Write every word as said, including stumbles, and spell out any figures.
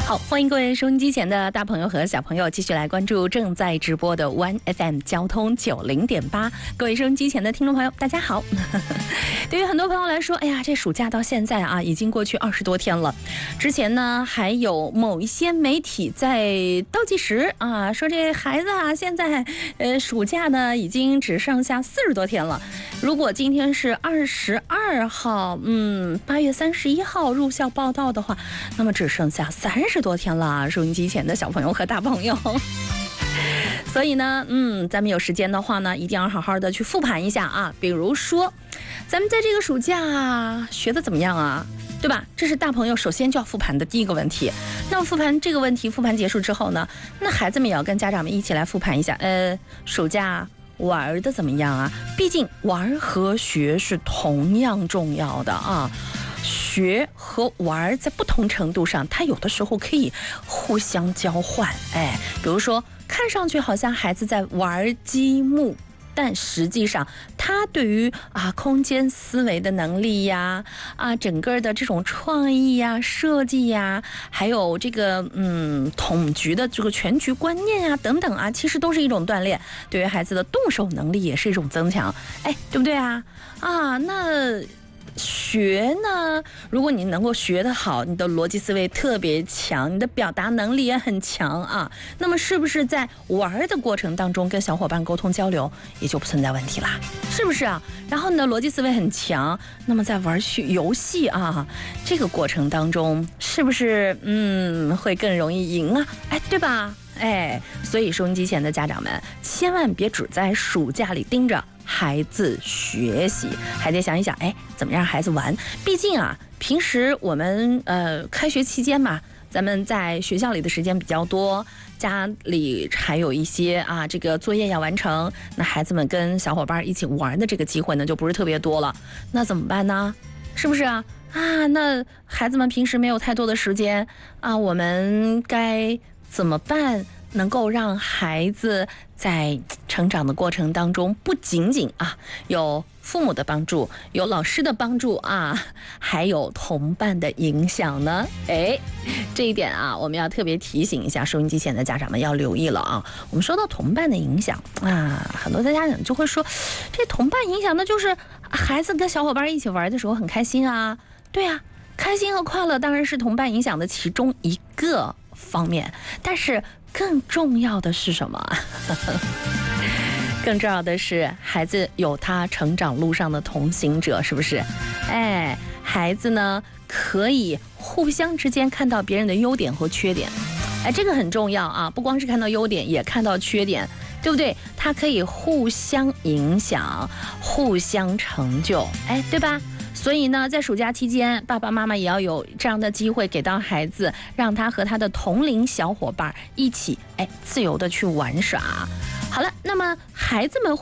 好，欢迎各位收音机前的大朋友和小朋友继续来关注正在直播的 One F M 交通九零点八。各位收音机前的听众朋友，大家好。对于很多朋友来说，哎呀，这暑假到现在啊，已经过去二十多天了。之前呢，还有某一些媒体在倒计时啊，说这孩子啊，现在呃暑假呢已经只剩下四十多天了。如果今天是二十二号，嗯，八月三十一号入校报到的话，那么只剩下三十多天了。收音机前的小朋友和大朋友。所以呢，嗯，咱们有时间的话呢，一定要好好的去复盘一下啊。比如说，咱们在这个暑假学的怎么样啊？对吧？这是大朋友首先就要复盘的第一个问题。那么复盘这个问题，复盘结束之后呢，那孩子们也要跟家长们一起来复盘一下。呃，暑假玩的怎么样啊？毕竟玩和学是同样重要的啊。学和玩在不同程度上，它有的时候可以互相交换。哎，比如说，看上去好像孩子在玩积木，但实际上他对于啊空间思维的能力呀，啊整个的这种创意呀、设计呀，还有这个嗯统局的这个全局观念啊等等啊，其实都是一种锻炼，对于孩子的动手能力也是一种增强。哎，对不对啊？啊，那学呢，如果你能够学得好，你的逻辑思维特别强，你的表达能力也很强啊，那么是不是在玩的过程当中跟小伙伴沟通交流也就不存在问题啦？是不是啊？然后你的逻辑思维很强，那么在玩游戏啊这个过程当中，是不是嗯会更容易赢啊？哎，对吧？哎，所以收音机前的家长们千万别只在暑假里盯着孩子学习，还得想一想，哎，怎么让孩子玩？毕竟啊，平时我们呃开学期间嘛，咱们在学校里的时间比较多，家里还有一些啊这个作业要完成，那孩子们跟小伙伴一起玩的这个机会呢，就不是特别多了。那怎么办呢？是不是啊？啊，那孩子们平时没有太多的时间啊，我们该怎么办？能够让孩子在成长的过程当中，不仅仅啊有父母的帮助，有老师的帮助啊，还有同伴的影响呢？哎，这一点啊，我们要特别提醒一下收音机前的家长们要留意了啊。我们说到同伴的影响啊，很多的家长就会说，这同伴影响那就是孩子跟小伙伴一起玩的时候很开心啊。对啊，开心和快乐当然是同伴影响的其中一个方面，但是更重要的是什么？更重要的是，孩子有他成长路上的同行者，是不是？哎，孩子呢可以互相之间看到别人的优点和缺点，哎，这个很重要啊！不光是看到优点，也看到缺点，对不对？他可以互相影响，互相成就，哎，对吧？所以呢，在暑假期间，爸爸妈妈也要有这样的机会给到孩子，让他和他的同龄小伙伴一起，哎，自由的去玩耍。好了，那么孩子们